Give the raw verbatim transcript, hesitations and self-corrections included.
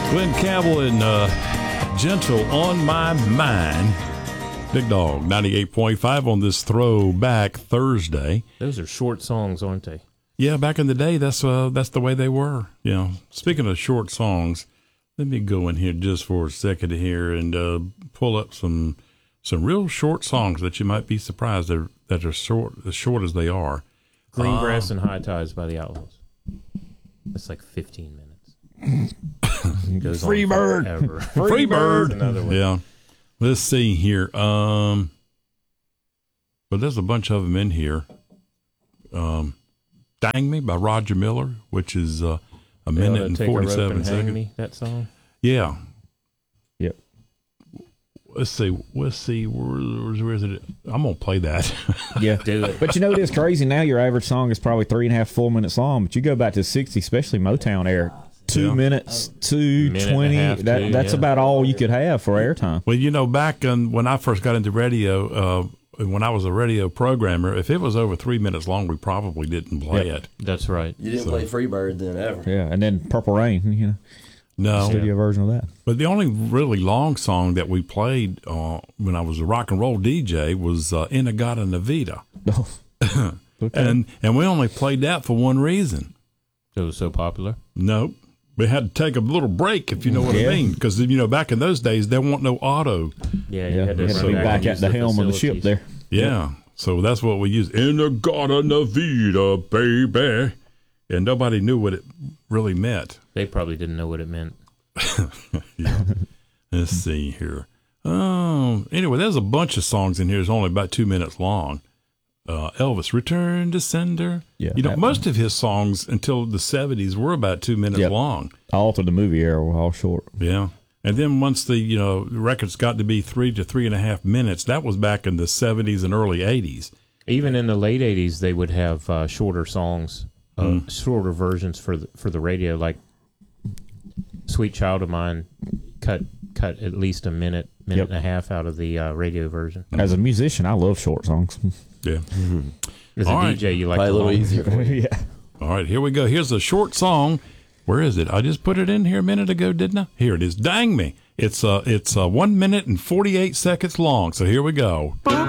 Glenn Campbell and uh, Gentle on My Mind. Big Dog, ninety-eight point five on this Throwback Thursday. Those are short songs, aren't they? Yeah, back in the day, that's uh, that's the way they were. You know, speaking of short songs, let me go in here just for a second here and uh, pull up some some real short songs that you might be surprised that are, that are short as short as they are. Greengrass um, and High Tides by the Outlaws. That's like fifteen minutes. Goes Free on bird. forever. Free, Free bird. bird. Another one. Yeah. Let's see here. Um, but there's a bunch of them in here. Um, Dang Me by Roger Miller, which is uh, a They minute oughta and take a rope forty-seven and hang seconds. me, that song? Yeah. Yep. Let's see. Let's see. Where, where is it? I'm gonna play that. Yeah. Do it. But you know, it is crazy. Now your average song is probably three and a half, four minutes long. But you go back to the sixties, especially Motown era, two Yeah. minutes, two Minute and a twenty. half, That, two, that's yeah. about all you could have for airtime. Well, you know, back in, when I first got into radio, uh, when I was a radio programmer, if it was over three minutes long, we probably didn't play Yep. it. That's right. You didn't So- play Freebird then ever. Yeah, and then Purple Rain, you know, No. studio version of that. But the only really long song that we played uh, when I was a rock and roll D J was uh, In-A-Gadda-Na-Vida. Oh, okay. And and we only played that for one reason. It was so popular. Nope. We had to take a little break, if you know what Yeah. I mean. Because, you know, back in those days, there wasn't no auto. Yeah, yeah, you had to, you had to run be back, back and at use the helm of the ship facilities. there. Yeah. So that's what we used. In-A-Gadda-Na-Vida, baby. And nobody knew what it really meant. They probably didn't know what it meant. Yeah. Let's see here. Oh, anyway, there's a bunch of songs in here. It's only about two minutes long. Uh, Elvis, Return to Sender. Yeah, you know, that most of his songs until the seventies were about two minutes Yep. long. All to the movie era were all short. Yeah. And then once the, you know, records got to be three to three and a half minutes, that was back in the seventies and early eighties. Even in the late eighties, they would have uh, shorter songs, uh, Mm. shorter versions for the, for the radio. Like "Sweet Child of Mine" cut cut at least a minute, minute Yep. and a half out of the uh, radio version. As a musician, I love short songs. Yeah. As a All right. D J, you like Probably a the little long- easier for you. Yeah. All right, here we go. Here's a short song. Where is it? I just put it in here a minute ago, didn't I? Here it is. Dang Me. It's uh, it's uh, one minute and forty-eight seconds long. So here we go.